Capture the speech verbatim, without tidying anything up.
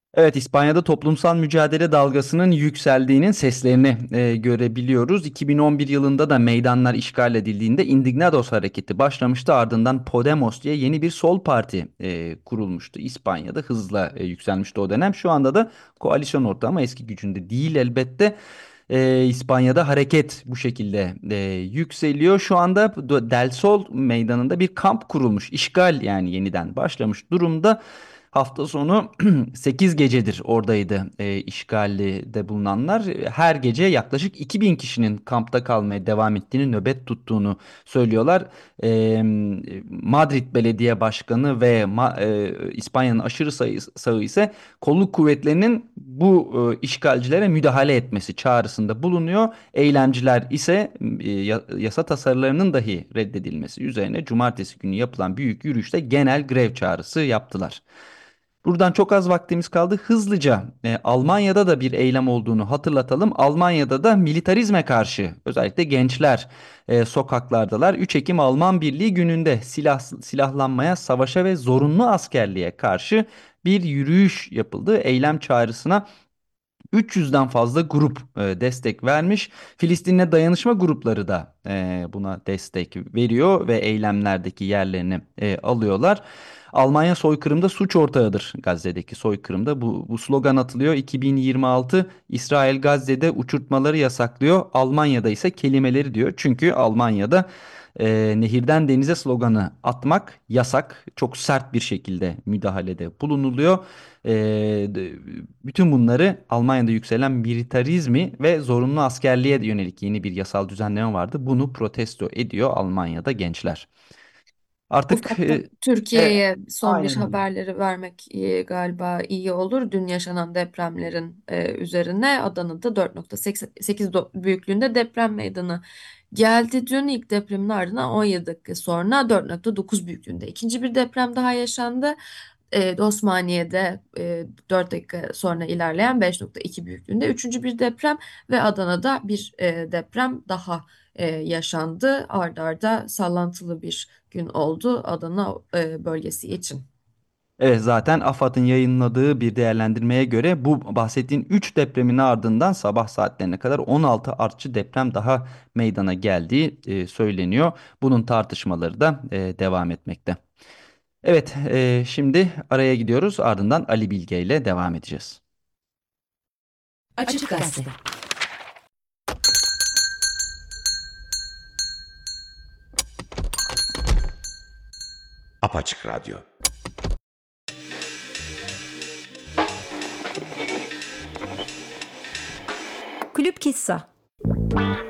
Evet, İspanya'da toplumsal mücadele dalgasının yükseldiğinin seslerini e, görebiliyoruz. iki bin on bir yılında da meydanlar işgal edildiğinde Indignados hareketi başlamıştı. Ardından Podemos diye yeni bir sol parti e, kurulmuştu. İspanya'da hızla e, yükselmişti o dönem. Şu anda da koalisyon ortağı ama eski gücünde değil elbette. E, İspanya'da hareket bu şekilde e, yükseliyor. Şu anda Del Sol meydanında bir kamp kurulmuş. İşgal yani yeniden başlamış durumda. Hafta sonu sekiz gecedir oradaydı e, işgalde bulunanlar. Her gece yaklaşık iki bin kişinin kampta kalmaya devam ettiğini, nöbet tuttuğunu söylüyorlar. E, Madrid Belediye Başkanı ve Ma- e, İspanya'nın aşırı sayı, sağı ise kolluk kuvvetlerinin bu e, işgalcilere müdahale etmesi çağrısında bulunuyor. Eylemciler ise e, ya- yasa tasarılarının dahi reddedilmesi üzerine cumartesi günü yapılan büyük yürüyüşte genel grev çağrısı yaptılar. Buradan çok az vaktimiz kaldı. Hızlıca e, Almanya'da da bir eylem olduğunu hatırlatalım. Almanya'da da militarizme karşı özellikle gençler e, sokaklardalar. üç Ekim Alman Birliği gününde silah, silahlanmaya, savaşa ve zorunlu askerliğe karşı bir yürüyüş yapıldı. Eylem çağrısına üç yüzden fazla grup e, destek vermiş. Filistin'le dayanışma grupları da e, buna destek veriyor ve eylemlerdeki yerlerini e, alıyorlar. Almanya soykırımda suç ortağıdır. Gazze'deki soykırımda bu, bu slogan atılıyor. iki bin yirmi altı İsrail Gazze'de uçurtmaları yasaklıyor. Almanya'da ise kelimeleri diyor. Çünkü Almanya'da e, nehirden denize sloganı atmak yasak. Çok sert bir şekilde müdahalede bulunuluyor. E, d- Bütün bunları Almanya'da yükselen militarizmi ve zorunlu askerliğe yönelik yeni bir yasal düzenleme vardı. Bunu protesto ediyor Almanya'da gençler. Artık Ufaktan e, e, Türkiye'ye son bir aynen öyle. haberleri vermek e, galiba iyi olur. Dün yaşanan depremlerin e, üzerine Adana'da dört nokta sekiz do- büyüklüğünde deprem meydana geldi. Dün ilk depremin ardından on yedi dakika sonra dört nokta dokuz büyüklüğünde ikinci bir deprem daha yaşandı. E, Osmaniye'de e, dört dakika sonra ilerleyen beş nokta iki büyüklüğünde üçüncü bir deprem ve Adana'da bir e, deprem daha e, yaşandı. Arda arda sallantılı bir gün oldu Adana e, bölgesi için. Evet, zaten AFAD'ın yayınladığı bir değerlendirmeye göre bu bahsettiğin üç depremin ardından sabah saatlerine kadar on altı artçı deprem daha meydana geldiği e, söyleniyor. Bunun tartışmaları da e, devam etmekte. Evet, e, şimdi araya gidiyoruz. Ardından Ali Bilge ile devam edeceğiz. Açık Gazete. Apaçık Radyo. Kulüp Kissa.